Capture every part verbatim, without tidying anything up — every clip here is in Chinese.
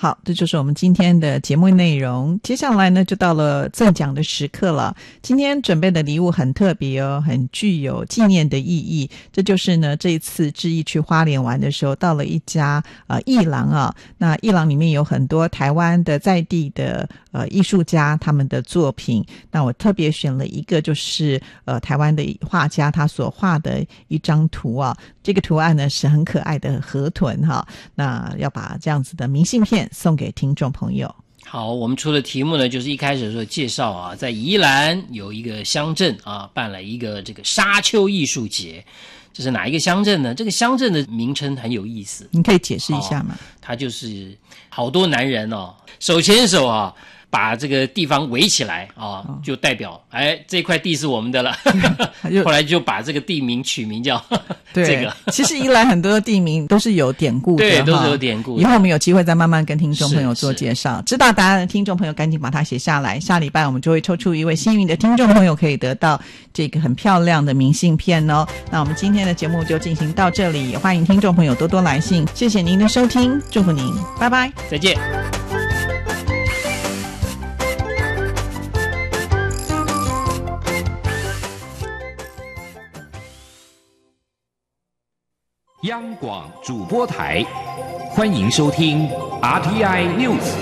好，这就是我们今天的节目内容。接下来呢，就到了赠奖的时刻了。今天准备的礼物很特别哦，很具有纪念的意义。这就是呢，这一次志毅去花莲玩的时候，到了一家呃艺廊啊。那艺廊里面有很多台湾的在地的呃艺术家他们的作品。那我特别选了一个，就是呃台湾的画家他所画的一张图啊。这个图案呢是很可爱的河豚哈。那要把这样子的明信片送给听众朋友。 好，我们出的题目呢，就是一开始的时候介绍啊，在宜兰有一个乡镇啊，办了一个这个沙丘艺术节。这是哪一个乡镇呢？这个乡镇的名称很有意思， 你可以解释一下吗？ 哦、它就是好多男人哦，手牵手啊，把这个地方围起来啊，哦、就代表哎这块地是我们的了。后来就把这个地名取名叫这个。 其实宜兰很多地名都是有典故的， 对，都是有典故的。 以后我们有机会再慢慢跟听众朋友做介绍。知道答案的听众朋友赶紧把它写下来，下礼拜我们就会抽出一位幸运的听众朋友，可以得到这个很漂亮的明信片哦。那我们今天的节目就进行到这里，也欢迎听众朋友多多来信。谢谢您的收听，祝福您，拜拜， 再见。 央广主播台，欢迎收听 R T I News。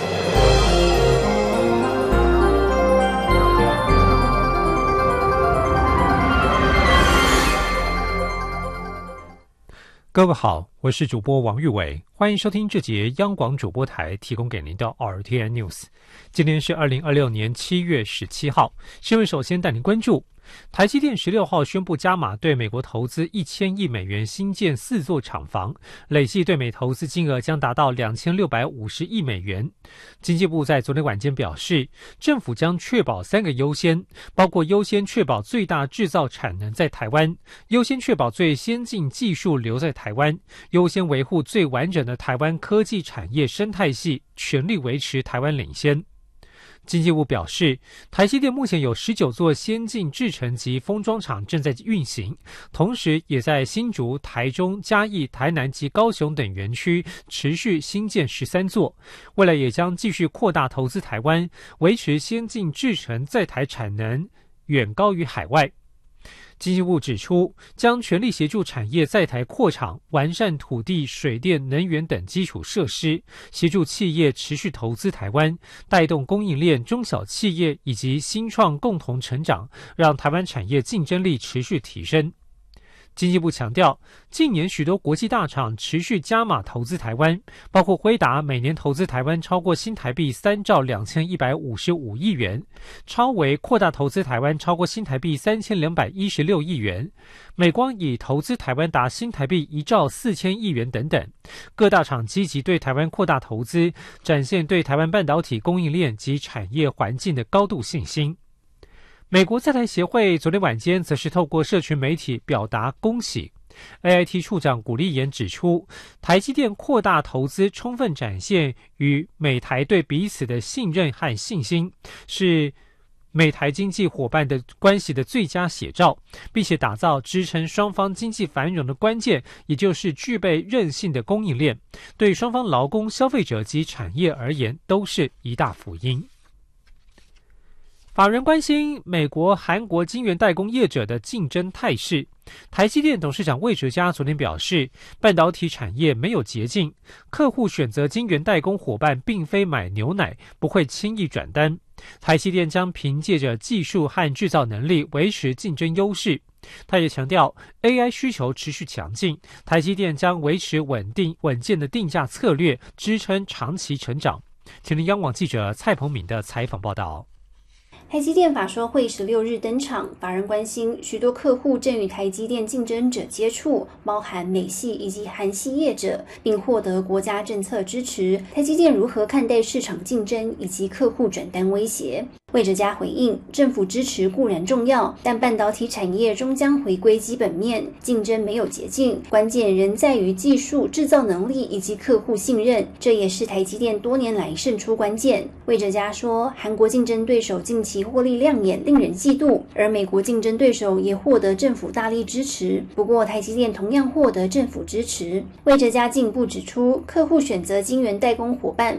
各位好，我是主播王玉伟，欢迎收听这节央广主播台提供给您的 R T I News。今天是二零二六年七月十七号，新闻首先带您关注。台积电十六号宣布加码对美国投资一千亿美元新建四座厂房，累计对美投资金额将达到两千六百五十亿美元。经济部在昨天晚间表示，政府将确保三个优先，包括优先确保最大制造产能在台湾，优先确保最先进技术留在台湾，优先维护最完整的台湾科技产业生态系，全力维持台湾领先。经济部表示，台积电目前有十九座先进制程及封装厂正在运行，同时也在新竹、台中、嘉义、台南及高雄等园区持续新建十三座，未来也将继续扩大投资台湾，维持先进制程在台产能远高于海外。经济部指出，将全力协助产业在台扩厂，完善土地、水电、能源等基础设施，协助企业持续投资台湾，带动供应链、中小企业以及新创共同成长，让台湾产业竞争力持续提升。经济部强调，近年许多国际大厂持续加码投资台湾，包括辉达每年投资台湾超过新台币三兆两千一百五十五亿元，超微扩大投资台湾超过新台币三千两百一十六亿元，美光已投资台湾达新台币一兆四千亿元等等。各大厂积极对台湾扩大投资，展现对台湾半导体供应链及产业环境的高度信心。美国在台协会昨天晚间则是透过社群媒体表达恭喜。A I T 处长古立言指出，台积电扩大投资充分展现与美台对彼此的信任和信心，是美台经济伙伴的关系的最佳写照，并且打造支撑双方经济繁荣的关键，也就是具备韧性的供应链，对双方劳工、消费者及产业而言都是一大福音。法人关心美国、韩国晶圆代工业者的竞争态势。台积电董事长魏哲嘉昨天表示，半导体产业没有捷径，客户选择晶圆代工伙伴并非买牛奶，不会轻易转单。台积电将凭借着技术和制造能力维持竞争优势。他也强调 A I 需求持续强劲，台积电将维持稳定稳健的定价策略，支撑长期成长。请听央广记者蔡鹏敏的采访报道。 台积电法说会十六日登场，法人关心许多客户正与台积电竞争者接触，包含美系以及韩系业者，并获得国家政策支持。台积电如何看待市场竞争以及客户转单威胁？魏哲嘉回应，政府支持固然重要，但半导体产业终将回归基本面，竞争没有捷径，关键仍在于技术、制造能力以及客户信任，这也是台积电多年来胜出关键。魏哲嘉说，韩国竞争对手近期获利亮眼，令人嫉妒，而美国竞争对手也获得政府大力支持，不过台积电同样获得政府支持。魏哲嘉进一步指出，客户选择晶圆代工伙伴